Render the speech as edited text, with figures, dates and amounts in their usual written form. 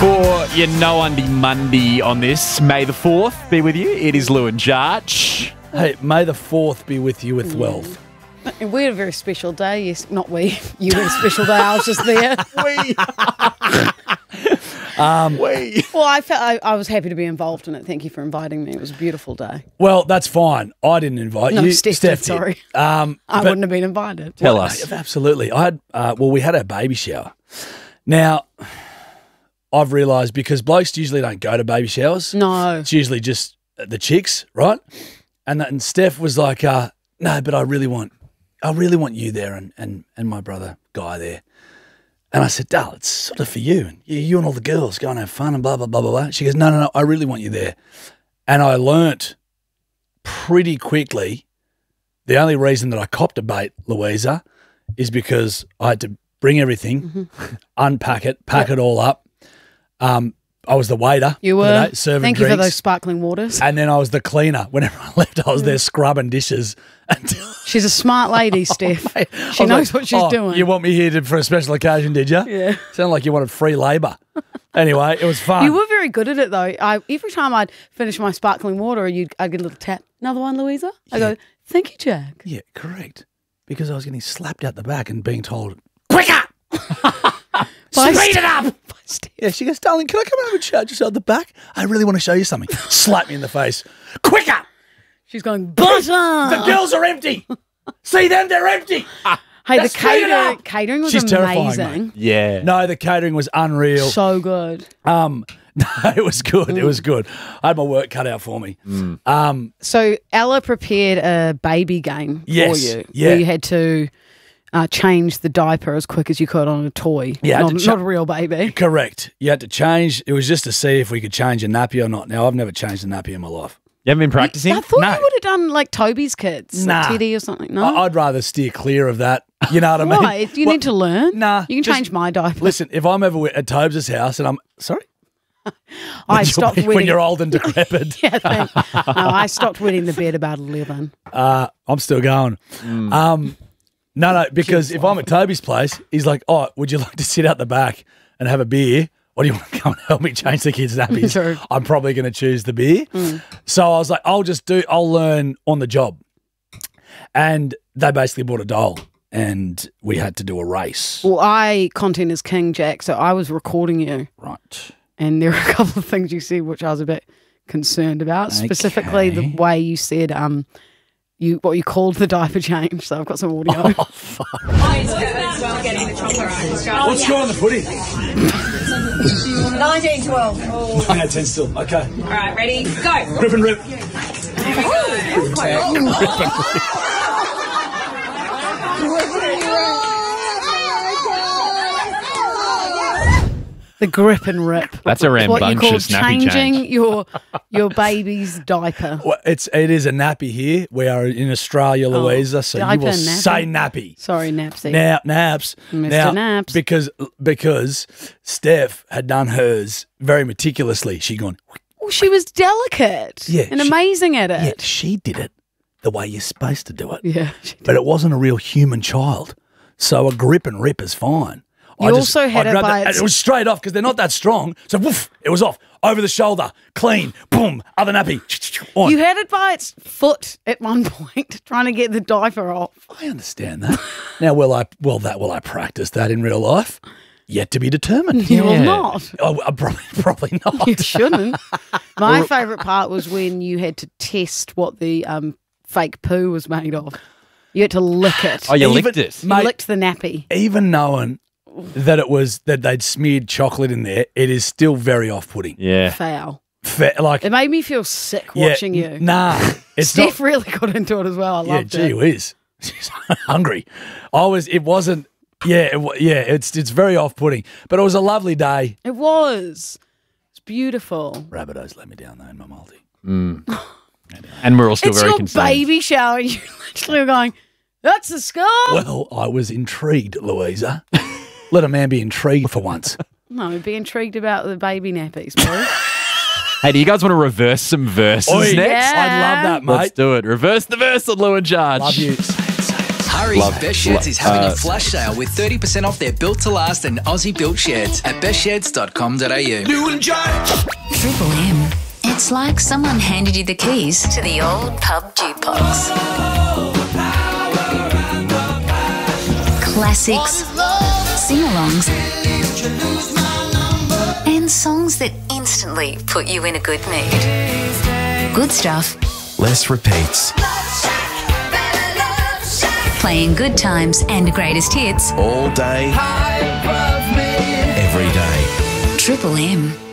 For your No Undie Monday on this, May the 4th be with you. It is Lou and Jarch. Hey, may the 4th be with you with wealth. We had a very special day. Yes, not we. You had a special day. I was just there. Well, I was happy to be involved in it. Thank you for inviting me. It was a beautiful day. Well, that's fine. I didn't invite No, you. Steph did. did, sorry. I I wouldn't have been invited. Tell us. Absolutely. I had. We had our baby shower. Now, I've realised because blokes usually don't go to baby showers. No. It's usually just the chicks, right? And Steph was like, no, but I really want you there and my brother Guy there. And I said, Dal, it's sort of for you. And you and all the girls go and have fun and blah, blah, blah, blah, blah. She goes, no, I really want you there. And I learnt pretty quickly the only reason that I copped a bait, Louisa, is because I had to bring everything, unpack it, pack it all up. I was the waiter. You for the were. day, serving Thank you for drinks. those sparkling waters. And then I was the cleaner. Whenever I left, I was there scrubbing dishes. Until She's a smart lady, Steph. I She was knows like, what she's doing. You want me here for a special occasion, did you? Yeah. Sounded like you wanted free labour. Anyway, it was fun. You were very good at it, though. Every time I'd finish my sparkling water, I'd get a little tap. Another one, Louisa? I go, thank you, Jack. Yeah, correct. Because I was getting slapped out the back and being told, quicker! Speed it up! Yeah, she goes, darling, can I come over and chat just out the back? I really want to show you something. Slap me in the face. Quicker! She's going, butter! The girls are empty. See them, they're empty. Hey, the Let's speed it up. catering was She's terrifying, amazing. mate. Yeah. No, the catering was unreal. So good. No, it was good. It was good. I had my work cut out for me. So Ella prepared a baby game Yes, for you, yeah. where you had to change the diaper as quick as you could on a toy, Yeah, I had not, to not a real baby. Correct. You had to change. It was just to see if we could change a nappy or not. Now, I've never changed a nappy in my life. You haven't been practicing? I thought No. you would have done like Toby's kids, Nah. like Teddy or something. No, I'd rather steer clear of that. You know what I mean? why? Do you need to learn? Nah. you can just- change my diaper. Listen, if I'm ever at Tobes' house and I'm sorry, I stopped when wetting. you're old and decrepit, Yeah, no, I stopped wetting the bed about 11. I'm still going. No, because if I'm at Toby's place, he's like, "Oh, would you like to sit out the back and have a beer? Or do you want to come and help me change the kids' nappies?" True. I'm probably going to choose the beer. So I was like, I'll learn on the job. And they basically bought a doll and we had to do a race. Well, content is king, Jack, so I was recording you. Right. And there are a couple of things you said which I was a bit concerned about, specifically the way you said what you called the diaper change. So I've got some audio. Oh, fuck. What's score on the pudding? 19-12. 9 out of 10 still. Okay. All right, ready? Go. Rip and rip. The grip and rip. That's a What you call rambunctious nappy changing change. your baby's diaper. Well, it is a nappy here. We are in Australia, Louisa, so you diaper will and nappy. say nappy. Sorry, Napsy. Now, naps. Mr. Now, Naps. Because Steph had done hers very meticulously. She'd gone, Well, she was delicate and amazing at yeah, it. she did it the way you're supposed to do it. Yeah. But it wasn't a real human child. So a grip and rip is fine. You also had it by and its- it was straight off because they're not that strong. So woof, it was off. Over the shoulder, clean, boom, other nappy. On. You had it by its foot at one point, trying to get the diaper off. I understand that. Now, will I practice that in real life? Yet to be determined. You will not. Oh, probably not. You shouldn't. My favourite part was when you had to test what the fake poo was made of. You had to lick it. Oh, you Even- licked it. You mate, licked the nappy. Even knowing that they'd smeared chocolate in there, it is still very off-putting. Yeah. Foul. Like, It made me feel sick yeah, watching you. Nah, it's Steph not. really got into it as well. I Yeah, loved gee it. whiz. She's hungry. It wasn't. Yeah, it's very off-putting, but it was a lovely day. It was. It's beautiful. Rabbitohs let me down though in my multi. And we're all still It's very your concerned. baby shower. You literally were going, that's the scar. Well, I was intrigued, Louisa. Let a man be intrigued for once. No, be intrigued about the baby nappies, please. Hey, do you guys want to reverse some verses Oi, next? Yeah. I'd love that, mate. Let's do it. Reverse the verse on Lou and Jarge. Love you. hurry, Best Sheds is having a flash sale with 30% off their built to last and Aussie built sheds at bestsheds.com.au. Triple M. It's like someone handed you the keys to the old pub jukebox. Classics, sing-alongs, and songs that instantly put you in a good mood. Good stuff. Less repeats. Playing good times and greatest hits All day. Every day. Triple M.